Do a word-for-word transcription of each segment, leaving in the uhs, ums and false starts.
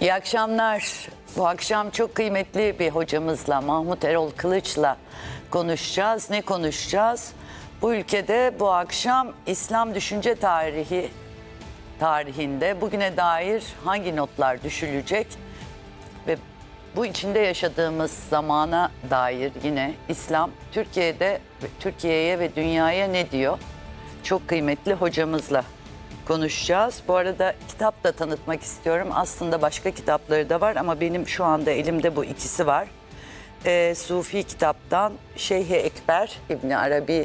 İyi akşamlar. Bu akşam çok kıymetli bir hocamızla, Mahmut Erol Kılıç'la konuşacağız. Ne konuşacağız? Bu ülkede bu akşam İslam düşünce tarihi tarihinde bugüne dair hangi notlar düşülecek ve bu içinde yaşadığımız zamana dair yine İslam Türkiye'de, Türkiye'ye ve dünyaya ne diyor? Çok kıymetli hocamızla konuşacağız. Bu arada kitap da tanıtmak istiyorum. Aslında başka kitapları da var ama benim şu anda elimde bu ikisi var. Ee, Sufi kitaptan Şeyh-i Ekber İbni Arabi,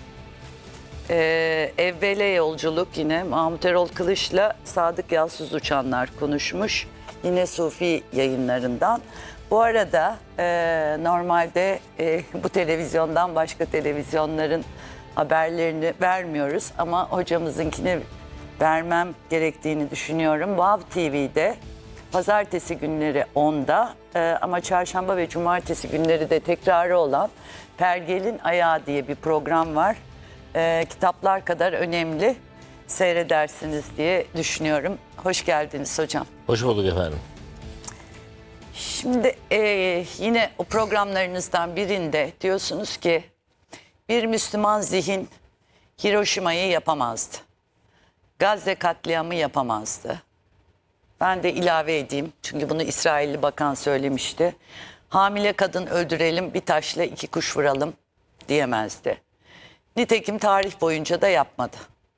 ee, Evvele Yolculuk, yine Mahmut Erol Kılıç'la Sadık Yalçız Uçanlar konuşmuş. Yine Sufi yayınlarından. Bu arada e, normalde e, bu televizyondan başka televizyonların haberlerini vermiyoruz ama hocamızınkini vermem gerektiğini düşünüyorum. Wow T V'de pazartesi günleri onda e, ama çarşamba ve cumartesi günleri de tekrarı olan Pergel'in Ayağı diye bir program var. E, kitaplar kadar önemli, seyredersiniz diye düşünüyorum. Hoş geldiniz hocam. Hoş bulduk efendim. Şimdi e, yine o programlarınızdan birinde diyorsunuz ki bir Müslüman zihin Hiroşima'yı yapamazdı. Gazze katliamı yapamazdı. Ben de ilave edeyim çünkü bunu İsrailli bakan söylemişti. Hamile kadın öldürelim, bir taşla iki kuş vuralım diyemezdi. Nitekim tarih boyunca da yapmadı.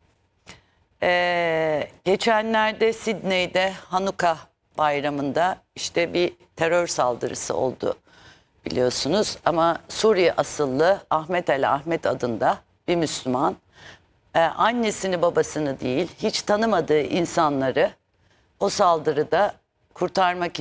Ee, geçenlerde Sidney'de Hanuka bayramında işte bir terör saldırısı oldu biliyorsunuz. Ama Suriye asıllı Ahmet El Ahmet adında bir Müslüman e, annesini babasını değil hiç tanımadığı insanları o saldırıda kurtarmak